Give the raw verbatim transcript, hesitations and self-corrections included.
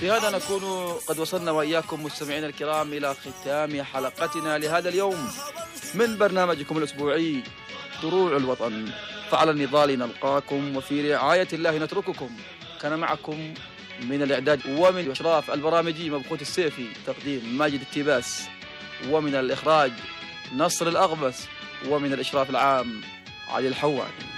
بهذا نكون قد وصلنا وإياكم مستمعينا الكرام إلى ختام حلقتنا لهذا اليوم من برنامجكم الأسبوعي دروع الوطن. فعلى النضال نلقاكم وفي رعاية الله نترككم. كان معكم من الإعداد ومن إشراف البرامجي مبخوت السيفي، تقديم ماجد التباس، ومن الإخراج نصر الأغبس، ومن الإشراف العام علي الحواني.